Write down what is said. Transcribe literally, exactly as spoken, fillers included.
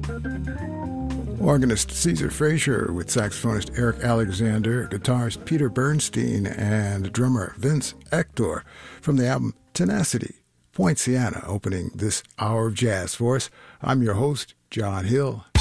Organist Caesar Frazier with saxophonist Eric Alexander, guitarist Peter Bernstein, and drummer Vince Ector from the album Tenacity. Poinciana opening this hour of jazz for us. I'm your host, John Hill.